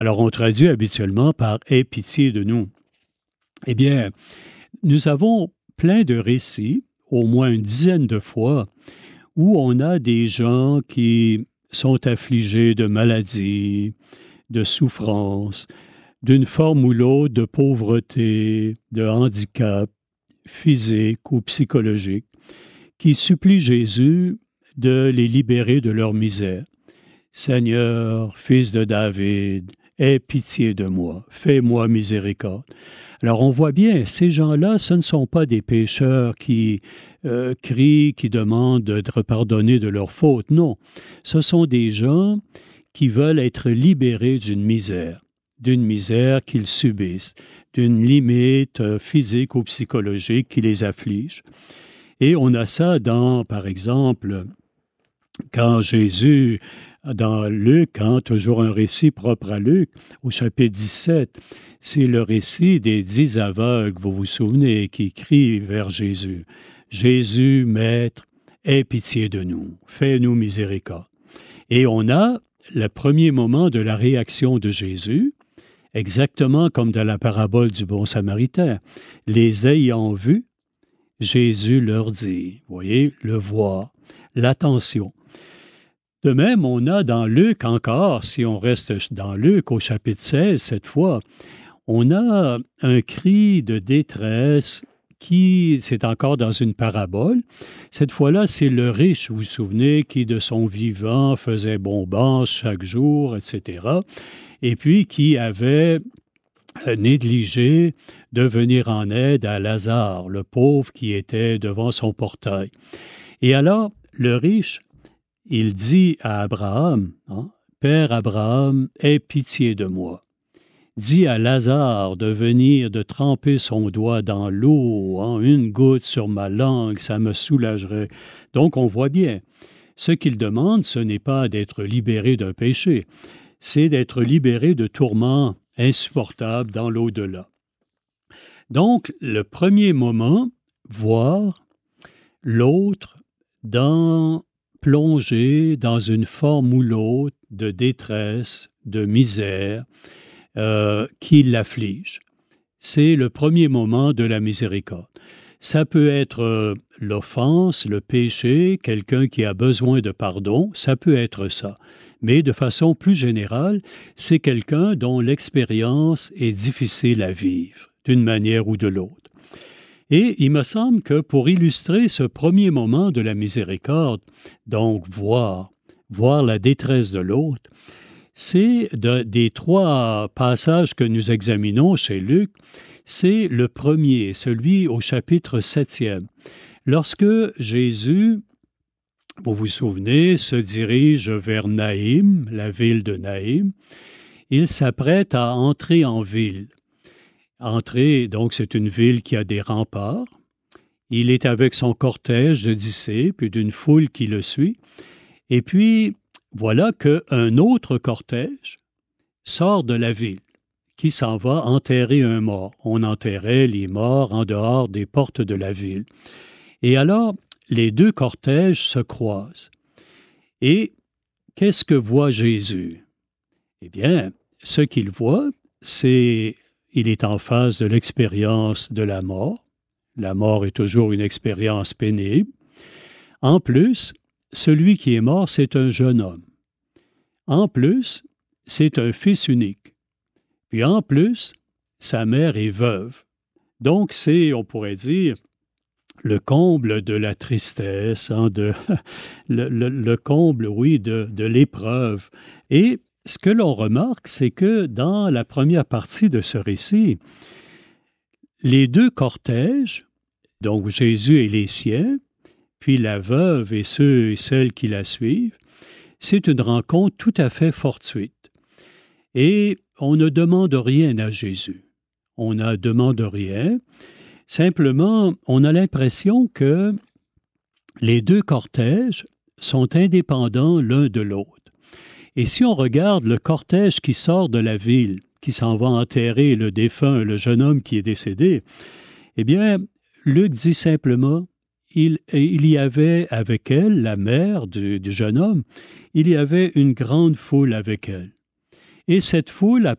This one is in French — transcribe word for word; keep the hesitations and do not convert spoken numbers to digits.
Alors, on traduit habituellement par « Aie pitié de nous ». Eh bien, nous avons plein de récits, au moins une dizaine de fois, où on a des gens qui sont affligés de maladies, de souffrances, d'une forme ou l'autre de pauvreté, de handicap physique ou psychologique, qui supplient Jésus de les libérer de leur misère. « Seigneur, fils de David, aie pitié de moi, fais-moi miséricorde. » Alors, on voit bien, ces gens-là, ce ne sont pas des pécheurs qui euh, crient, qui demandent d'être pardonnés de leurs fautes. Non, ce sont des gens qui veulent être libérés d'une misère, d'une misère qu'ils subissent, d'une limite euh, physique ou psychologique qui les afflige. Et on a ça dans, par exemple, quand Jésus, dans Luc, hein, toujours un récit propre à Luc, au chapitre dix-sept, c'est le récit des dix aveugles, vous vous souvenez, qui crient vers Jésus. « Jésus, Maître, aie pitié de nous, fais-nous miséricorde. » Et on a le premier moment de la réaction de Jésus, exactement comme dans la parabole du bon Samaritain. Les ayant vus, Jésus leur dit, vous voyez, le voir, l'attention. De même, on a dans Luc encore, si on reste dans Luc au chapitre seize, cette fois, on a un cri de détresse qui, c'est encore dans une parabole. Cette fois-là, c'est le riche, vous vous souvenez, qui de son vivant faisait bombance chaque jour, et cetera, et puis qui avait négligé de venir en aide à Lazare, le pauvre qui était devant son portail. Et alors, le riche, il dit à Abraham, hein, « Père Abraham, aie pitié de moi. Dis à Lazare de venir, de tremper son doigt dans l'eau, hein, une goutte sur ma langue, ça me soulagerait. » Donc, on voit bien, ce qu'il demande, ce n'est pas d'être libéré d'un péché, c'est d'être libéré de tourments insupportables dans l'au-delà. Donc, le premier moment, voir l'autre dans plongé dans une forme ou l'autre de détresse, de misère, euh, qui l'afflige. C'est le premier moment de la miséricorde. Ça peut être euh, l'offense, le péché, quelqu'un qui a besoin de pardon, ça peut être ça. Mais de façon plus générale, c'est quelqu'un dont l'expérience est difficile à vivre, d'une manière ou de l'autre. Et il me semble que pour illustrer ce premier moment de la miséricorde, donc voir, voir la détresse de l'autre, c'est de, des trois passages que nous examinons chez Luc, c'est le premier, celui au chapitre septième. Lorsque Jésus, vous vous souvenez, se dirige vers Naïm, la ville de Naïm, il s'apprête à entrer en ville. Entrer, donc c'est une ville qui a des remparts. Il est avec son cortège de disciples et d'une foule qui le suit. Et puis, voilà qu'un autre cortège sort de la ville, qui s'en va enterrer un mort. On enterrait les morts en dehors des portes de la ville. Et alors, les deux cortèges se croisent. Et qu'est-ce que voit Jésus? Eh bien, ce qu'il voit, c'est... Il est en face de l'expérience de la mort. La mort est toujours une expérience pénible. En plus, celui qui est mort, c'est un jeune homme. En plus, c'est un fils unique. Puis en plus, sa mère est veuve. Donc, c'est, on pourrait dire, le comble de la tristesse, hein, de, le, le, le comble, oui, de, de l'épreuve. Et ce que l'on remarque, c'est que dans la première partie de ce récit, les deux cortèges, donc Jésus et les siens, puis la veuve et ceux et celles qui la suivent, c'est une rencontre tout à fait fortuite. Et on ne demande rien à Jésus. On ne demande rien. Simplement, on a l'impression que les deux cortèges sont indépendants l'un de l'autre. Et si on regarde le cortège qui sort de la ville, qui s'en va enterrer le défunt, le jeune homme qui est décédé, eh bien, Luc dit simplement, il, il y avait avec elle, la mère du, du jeune homme, il y avait une grande foule avec elle. Et cette foule a